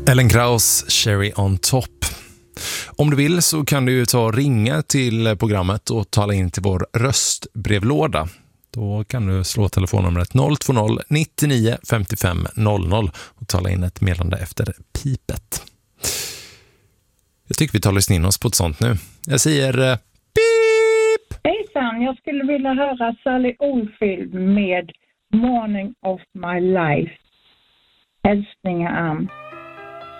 Ellen Kraus, Cherry on Top. Om du vill så kan du ju ta och ringa till programmet och tala in till vår röstbrevlåda. Då kan du slå telefonnumret 020 99 55 00 och tala in ett meddelande efter pipet. Jag tycker vi tar lyssna in oss på ett sånt nu. Jag säger pip! Hejsan, jag skulle vilja höra Sally Oldfield med Morning of My Life. Hälsningar Ann.